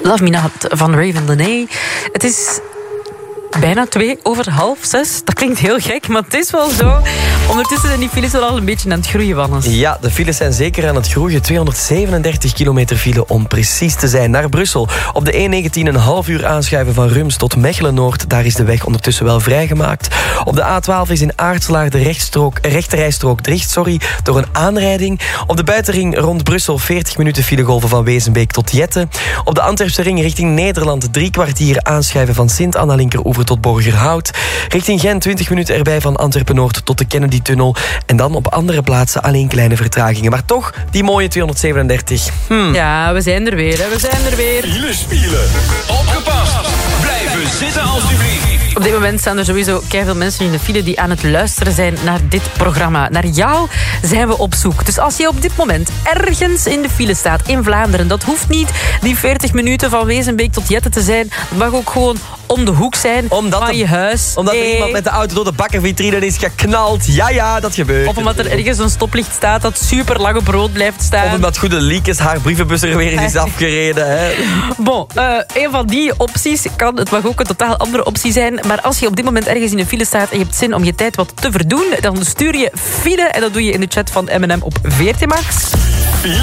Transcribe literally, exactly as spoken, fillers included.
Love Me Not van Raven Lenae. Het is bijna twee over half zes. Dat klinkt heel gek, maar het is wel zo. Ondertussen zijn die files wel al een beetje aan het groeien, Wannes. Ja, de files zijn zeker aan het groeien. tweehonderdzevenendertig kilometer file om precies te zijn naar Brussel. Op de E negentien een half uur aanschuiven van Rums tot Mechelen-Noord. Daar is de weg ondertussen wel vrijgemaakt. Op de A twaalf is in Aartselaar de rechtstrook, rechterrijstrook dicht, sorry, door een aanrijding. Op de buitenring rond Brussel veertig minuten filegolven van Wezenbeek tot Jette. Op de Antwerpse ring richting Nederland drie kwartier aanschuiven van Sint-Anna-Linkeroever tot Borgerhout. Richting Gent twintig minuten erbij van Antwerpen-Noord tot de Kennedy-tunnel. En dan op andere plaatsen alleen kleine vertragingen. Maar toch, die mooie tweehonderdzevenendertig. Hmm. Ja, we zijn er weer, hè. We zijn er weer. File spielen. Opgepast. Blijven zitten alsjeblieft. Op dit moment staan er sowieso keiveel mensen in de file die aan het luisteren zijn naar dit programma. Naar jou zijn we op zoek. Dus als je op dit moment ergens in de file staat in Vlaanderen, dat hoeft niet die veertig minuten van Wezenbeek tot Jette te zijn. Het mag ook gewoon om de hoek zijn omdat van er, je huis. Omdat nee. er iemand met de auto door de bakkervitrine is geknald. Ja, ja, dat gebeurt. Of omdat er ergens een stoplicht staat dat super lang op rood blijft staan. Of omdat Goede Liekes haar brievenbus er weer eens is afgereden. Hè. Bon, uh, een van die opties kan, het mag ook een totaal andere optie zijn. Maar als je op dit moment ergens in de file staat en je hebt zin om je tijd wat te verdoen, dan stuur je file en dat doe je in de chat van M en M op V R T Max.